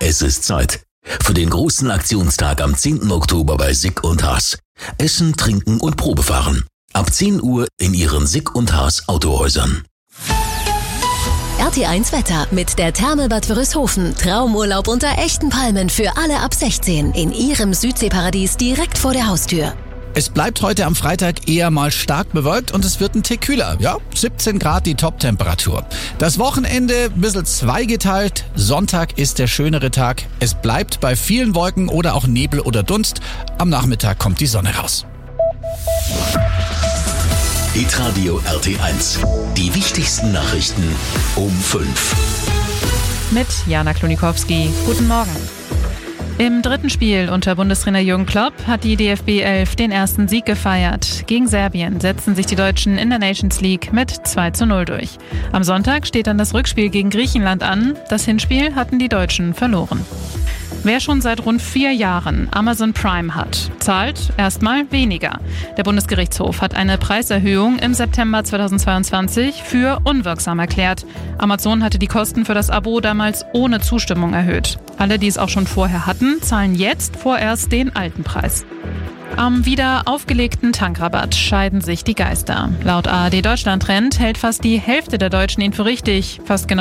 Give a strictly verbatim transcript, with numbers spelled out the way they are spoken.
Es ist Zeit für den großen Aktionstag am zehnten Oktober bei Sick und Haas. Essen, Trinken und Probefahren. Ab zehn Uhr in Ihren Sick und Haas Autohäusern. R T eins Wetter mit der Therme Bad Wörishofen. Traumurlaub unter echten Palmen für alle ab sechzehn in Ihrem Südseeparadies direkt vor der Haustür. Es bleibt heute am Freitag eher mal stark bewölkt und es wird ein Tick kühler. Ja, siebzehn Grad die Top-Temperatur. Das Wochenende ein bisschen zweigeteilt. Sonntag ist der schönere Tag. Es bleibt bei vielen Wolken oder auch Nebel oder Dunst. Am Nachmittag kommt die Sonne raus. Hitradio R T eins. Die wichtigsten Nachrichten um fünf. Mit Jana Klonikowski. Guten Morgen. Im dritten Spiel unter Bundestrainer Jürgen Klopp hat die D F B elf den ersten Sieg gefeiert. Gegen Serbien setzten sich die Deutschen in der Nations League mit zwei zu null durch. Am Sonntag steht dann das Rückspiel gegen Griechenland an. Das Hinspiel hatten die Deutschen verloren. Wer schon seit rund vier Jahren Amazon Prime hat, zahlt erstmal weniger. Der Bundesgerichtshof hat eine Preiserhöhung im September zweitausendzweiundzwanzig für unwirksam erklärt. Amazon hatte die Kosten für das Abo damals ohne Zustimmung erhöht. Alle, die es auch schon vorher hatten, zahlen jetzt vorerst den alten Preis. Am wieder aufgelegten Tankrabatt scheiden sich die Geister. Laut A R D Deutschland Trend hält fast die Hälfte der Deutschen ihn für richtig. Fast genau